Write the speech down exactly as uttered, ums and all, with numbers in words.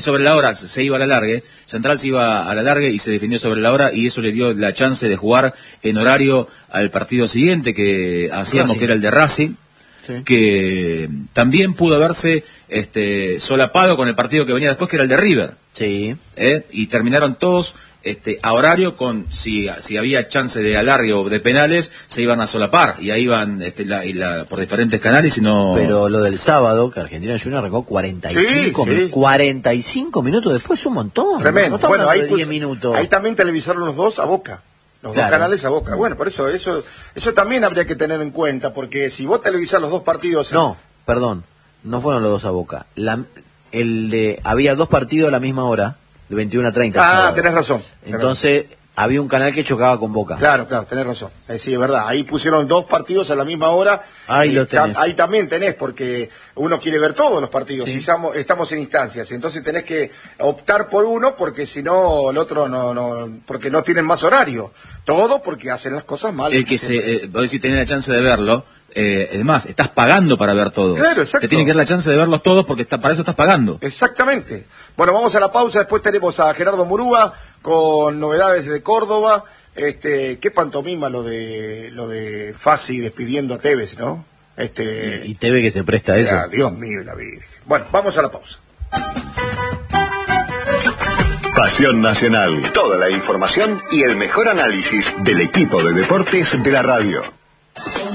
sobre la hora se iba a la largue, Central se iba a la largue y se defendió sobre la hora y eso le dio la chance de jugar en horario al partido siguiente que hacíamos, Racing. Que era el de Racing. Sí. Que también pudo haberse este, solapado con el partido que venía después, que era el de River. Sí. ¿Eh? Y terminaron todos este, a horario con, si, si había chance de alargue o de penales, se iban a solapar, y ahí iban este, la, y la, por diferentes canales y no... Pero lo del sábado, que Argentina Junior arrancó cuarenta y cinco, sí, sí. cuarenta y cinco minutos después, un montón. Tremendo. No bueno, ahí, diez minutos. Ahí también televisaron los dos a Boca. Los claro. dos canales a Boca. Bueno, por eso, eso eso también habría que tener en cuenta, porque si vos televisás los dos partidos... En... No, perdón, no fueron los dos a Boca. La, el de había dos partidos a la misma hora, de veintiuno a treinta. Ah, sábado. tenés razón. Tenés Entonces, razón. había un canal que chocaba con Boca. Claro, claro, tenés razón. Eh, sí, es verdad. Ahí pusieron dos partidos a la misma hora. Ahí lo tenés. Ahí también tenés, porque uno quiere ver todos los partidos. Sí. Si estamos, estamos en instancias, entonces tenés que optar por uno, porque si no, el otro no, no, porque no tienen más horario. Todo porque hacen las cosas mal. El que se, eh, vos decís, tenés la chance de verlo. Eh, además, estás pagando para ver todos. Claro, exacto. Te tienen que dar la chance de verlos todos porque está, para eso estás pagando. Exactamente. Bueno, vamos a la pausa, después tenemos a Gerardo Murúa con novedades de Córdoba. Este, qué pantomima lo de lo de Fassi despidiendo a Tevez, ¿no? Este, y, y Tevez que se presta a eso. Ya, Dios mío, la Virgen. Bueno, vamos a la pausa. Pasión Nacional. Toda la información y el mejor análisis del equipo de deportes de la radio.